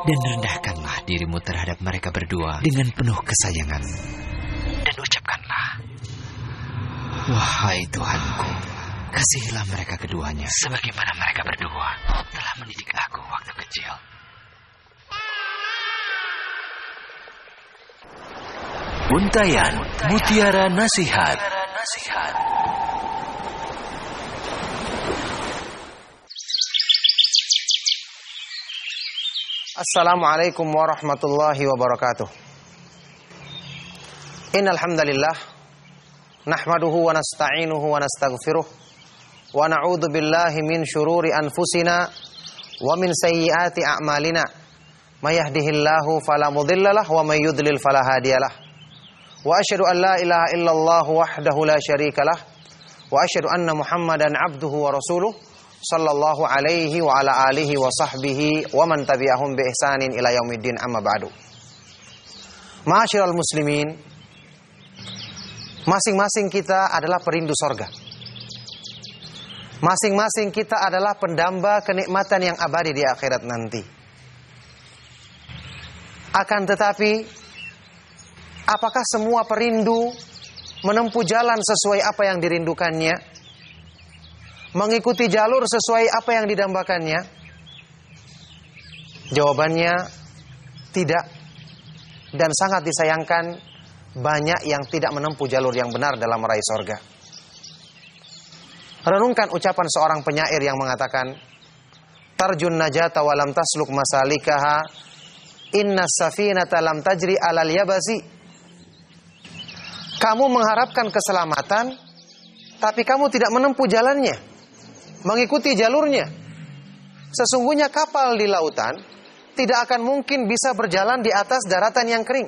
Dan rendahkanlah dirimu terhadap mereka berdua dengan penuh kesayangan. Dan ucapkanlah, wahai Tuhanku, kasihilah mereka keduanya sebagaimana mereka berdua telah mendidik aku waktu kecil. Untayan Mutiara Nasihat. Assalamualaikum warahmatullahi wabarakatuh. Innal hamdalillah nahmaduhu wa nasta'inuhu wa nastaghfiruh wa na'udzu billahi min syururi anfusina wa min sayyiati a'malina. May yahdihillahu fala mudhillalah wa may yudlil fala hadiyalah. Wa asyhadu an la ilaha illallah wahdahu la syarikalah wa asyhadu anna Muhammadan abduhu wa rasuluh sallallahu alaihi wa ala alihi wa sahbihi wa man tabi'ahum bi ihsanin ila yaumiddin, amma ba'du. Ma'asyiral muslimin, masing-masing kita adalah perindu sorga. Masing-masing kita adalah pendamba kenikmatan yang abadi di akhirat nanti. Akan tetapi, apakah semua perindu menempuh jalan sesuai apa yang dirindukannya? Mengikuti jalur sesuai apa yang didambakannya? Jawabannya tidak. Dan sangat disayangkan, banyak yang tidak menempuh jalur yang benar dalam meraih sorga. Renungkan ucapan seorang penyair yang mengatakan, tarjun najata walam tasluk masalikaha, inna safinata lam tajri alal yabasi. Kamu mengharapkan keselamatan, tapi kamu tidak menempuh jalannya, mengikuti jalurnya. Sesungguhnya kapal di lautan tidak akan mungkin bisa berjalan di atas daratan yang kering.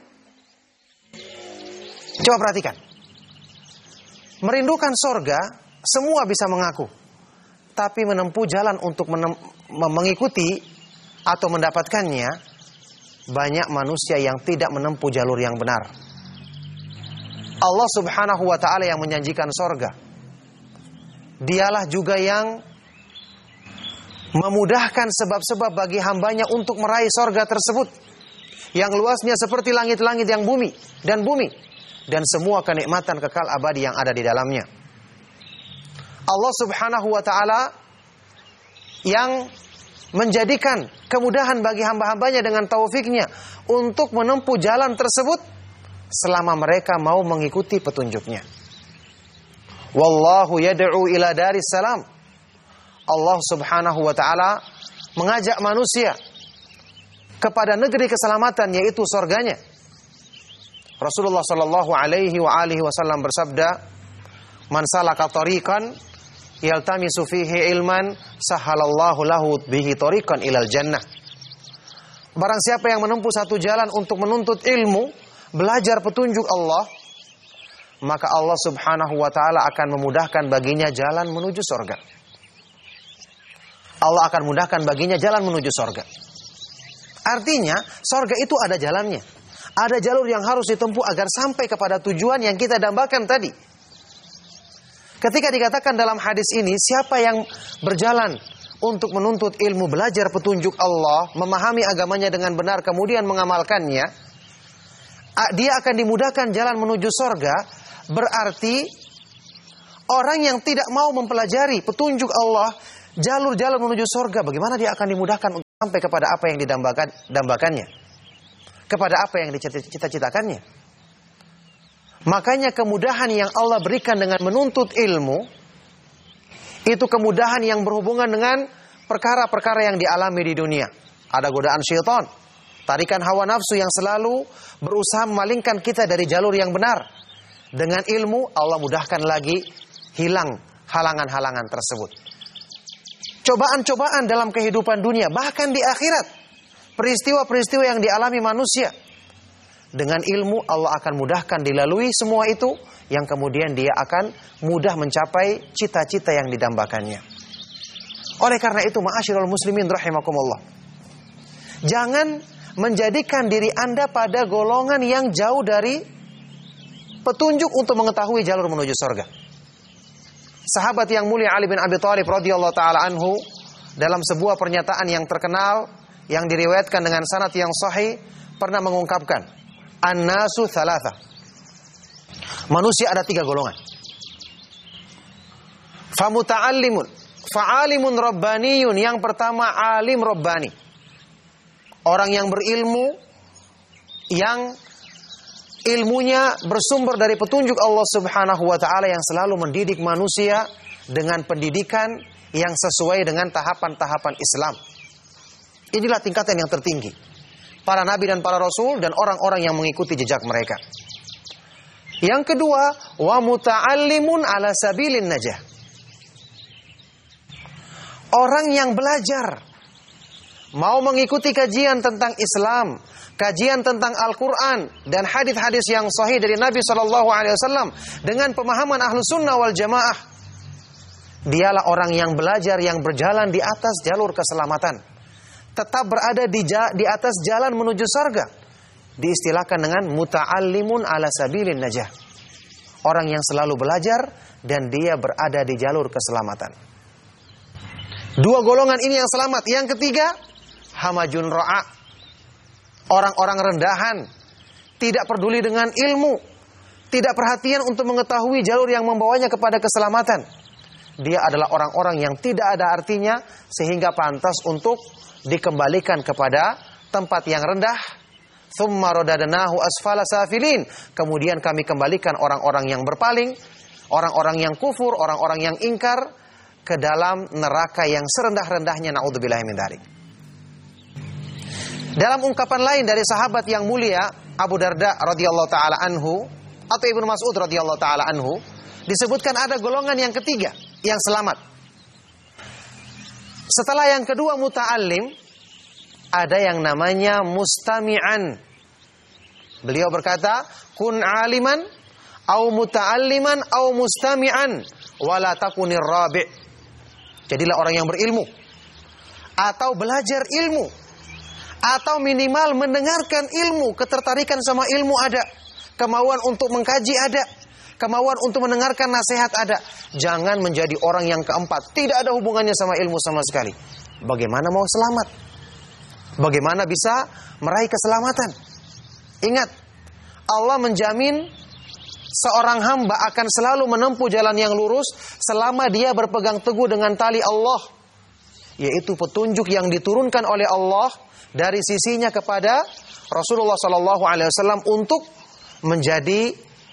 Coba perhatikan. Merindukan sorga, semua bisa mengaku. Tapi menempuh jalan untuk mengikuti atau mendapatkannya, banyak manusia yang tidak menempuh jalur yang benar. Allah subhanahu wa ta'ala yang menjanjikan sorga, Dialah juga yang memudahkan sebab-sebab bagi hambanya untuk meraih sorga tersebut, yang luasnya seperti langit-langit yang bumi, dan semua kenikmatan kekal abadi yang ada di dalamnya. Allah subhanahu wa ta'ala yang menjadikan kemudahan bagi hamba-hambanya dengan taufiknya untuk menempuh jalan tersebut selama mereka mau mengikuti petunjuknya. Wallahu yad'u ila daris salam. Allah subhanahu wa ta'ala mengajak manusia kepada negeri keselamatan, yaitu surganya. Rasulullah sallallahu alaihi wa alihi wasallam bersabda, man salaka tariqan yaltamisu fihi ilman sahalallahu lahu bihi tariqan ilal jannah. Barang siapa yang menempuh satu jalan untuk menuntut ilmu, belajar petunjuk Allah, maka Allah subhanahu wa ta'ala akan memudahkan baginya jalan menuju sorga. Allah akan mudahkan baginya jalan menuju sorga. Artinya, sorga itu ada jalannya. Ada jalur yang harus ditempuh agar sampai kepada tujuan yang kita dambakan tadi. Ketika dikatakan dalam hadis ini, siapa yang berjalan untuk menuntut ilmu, belajar petunjuk Allah, memahami agamanya dengan benar, kemudian mengamalkannya, dia akan dimudahkan jalan menuju sorga. Berarti orang yang tidak mau mempelajari petunjuk Allah, jalur-jalur menuju sorga, bagaimana dia akan dimudahkan untuk sampai kepada apa yang didambakannya, kepada apa yang dicita-citakannya. Makanya kemudahan yang Allah berikan dengan menuntut ilmu, itu kemudahan yang berhubungan dengan perkara-perkara yang dialami di dunia. Ada godaan syaitan, tarikan hawa nafsu yang selalu berusaha memalingkan kita dari jalur yang benar. Dengan ilmu, Allah mudahkan lagi, hilang halangan-halangan tersebut. Cobaan-cobaan dalam kehidupan dunia, bahkan di akhirat, peristiwa-peristiwa yang dialami manusia, dengan ilmu Allah akan mudahkan dilalui semua itu, yang kemudian dia akan mudah mencapai cita-cita yang didambakannya. Oleh karena itu, ma'asyiral muslimin rahimakumullah, jangan menjadikan diri Anda pada golongan yang jauh dari petunjuk untuk mengetahui jalur menuju surga. Sahabat yang mulia Ali bin Abi Thalib radhiyallahu taala anhu dalam sebuah pernyataan yang terkenal yang diriwayatkan dengan sanad yang sahih pernah mengungkapkan, an-nasu thalatha. Manusia ada 3 golongan. Famuta'allimun, fa'alimun rabbaniyun. Yang pertama alim rabbani. Orang yang berilmu, yang ilmunya bersumber dari petunjuk Allah Subhanahu wa taala, yang selalu mendidik manusia dengan pendidikan yang sesuai dengan tahapan-tahapan Islam. Inilah tingkatan yang tertinggi. Para nabi dan para rasul dan orang-orang yang mengikuti jejak mereka. Yang kedua, wa muta'allimun ala sabilin najah. Orang yang belajar, mau mengikuti kajian tentang Islam, kajian tentang Al-Quran dan hadis-hadis yang sahih dari Nabi SAW dengan pemahaman Ahlus Sunnah wal Jamaah. Dialah orang yang belajar, yang berjalan di atas jalur keselamatan, tetap berada di atas jalan menuju surga. Diistilahkan dengan muta'allimun ala sabilin najah. Orang yang selalu belajar dan dia berada di jalur keselamatan. 2 golongan ini yang selamat. Yang ketiga, hamajun ra'a. Orang-orang rendahan, tidak peduli dengan ilmu, tidak perhatian untuk mengetahui jalur yang membawanya kepada keselamatan. Dia adalah orang-orang yang tidak ada artinya sehingga pantas untuk dikembalikan kepada tempat yang rendah. Tsumma radadnahu asfala safilin. Kemudian kami kembalikan orang-orang yang berpaling, orang-orang yang kufur, orang-orang yang ingkar ke dalam neraka yang serendah-rendahnya, naudzubillahi min dzalik. Dalam ungkapan lain dari sahabat yang mulia Abu Darda radhiyallahu taala anhu atau Ibnu Mas'ud radhiyallahu taala anhu, disebutkan ada golongan yang ketiga yang selamat. Setelah yang kedua muta'allim, ada yang namanya mustami'an. Beliau berkata, kun aliman au muta'alliman au mustami'an wala takunir rabi'. Jadilah orang yang berilmu atau belajar ilmu atau minimal mendengarkan ilmu, ketertarikan sama ilmu ada, kemauan untuk mengkaji ada, kemauan untuk mendengarkan nasihat ada. Jangan menjadi orang yang keempat, tidak ada hubungannya sama ilmu sama sekali. Bagaimana mau selamat? Bagaimana bisa meraih keselamatan? Ingat, Allah menjamin seorang hamba akan selalu menempuh jalan yang lurus selama dia berpegang teguh dengan tali Allah, yaitu petunjuk yang diturunkan oleh Allah dari sisinya kepada Rasulullah SAW untuk menjadi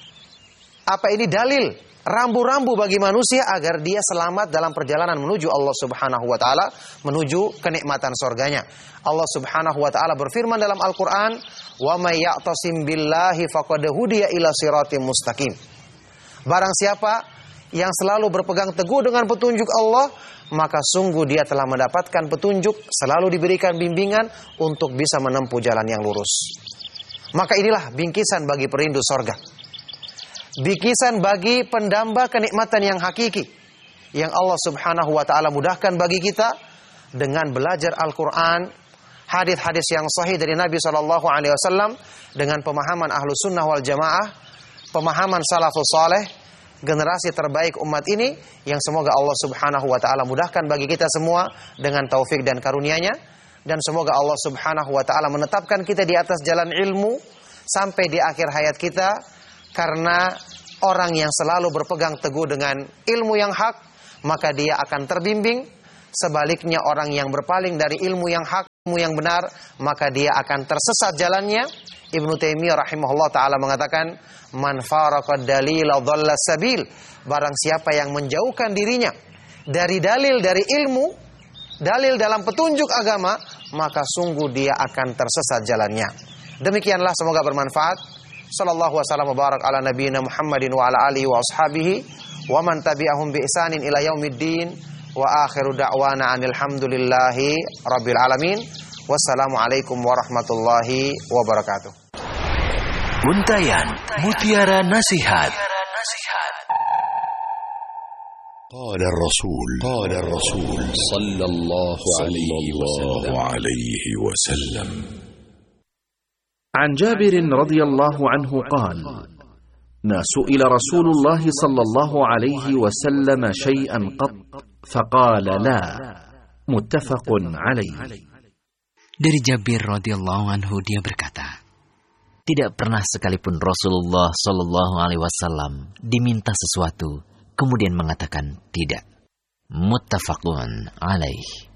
dalil, rambu-rambu bagi manusia agar dia selamat dalam perjalanan menuju Allah Subhanahu wa taala, menuju kenikmatan surganya. Allah Subhanahu wa taala berfirman dalam Al-Qur'an, "Wa may ya'tasim billahi faqad hudiya ila siratim mustaqim." Barang siapa yang selalu berpegang teguh dengan petunjuk Allah, maka sungguh dia telah mendapatkan petunjuk, selalu diberikan bimbingan untuk bisa menempuh jalan yang lurus. Maka inilah bingkisan bagi perindu surga. Bingkisan bagi pendamba kenikmatan yang hakiki yang Allah Subhanahu wa taala mudahkan bagi kita dengan belajar Al-Qur'an, hadis-hadis yang sahih dari Nabi SAW dengan pemahaman Ahlus Sunnah wal Jamaah, pemahaman salafus saleh, generasi terbaik umat ini yang semoga Allah Subhanahu wa taala mudahkan bagi kita semua dengan taufik dan karunia-Nya, dan semoga Allah Subhanahu wa taala menetapkan kita di atas jalan ilmu sampai di akhir hayat kita. Karena orang yang selalu berpegang teguh dengan ilmu yang hak, maka dia akan terbimbing. Sebaliknya orang yang berpaling dari ilmu yang hak, ilmu yang benar, maka dia akan tersesat jalannya. Ibnu Taimiyah rahimahullah ta'ala mengatakan, man faraqad dalila dhalla sabil. Barang siapa yang menjauhkan dirinya dari dalil, dari ilmu, dalil dalam petunjuk agama, maka sungguh dia akan tersesat jalannya. Demikianlah, semoga bermanfaat. Sallallahu wasallam wa barak ala nabiyyina Muhammadin wa ala alihi wa ashabihi wa man tabi'ahum bi ihsanin ila yaumiddin wa akhiru da'wana anil hamdulillahi rabbil alamin. Wassalamu alaikum warahmatullahi wabarakatuh. Untayan Mutiara Nasihat. قال الرسول صلى الله عليه وسلم عن جابر رضي الله عنه قال: سئل رسول الله صلى الله عليه وسلم شيئا قط فقال لا. متفق عليه. Dari Jabir radhiyallahu anhu dia berkata, tidak pernah sekalipun Rasulullah Shallallahu Alaihi Wasallam diminta sesuatu kemudian mengatakan tidak. Muttafaqun alaih.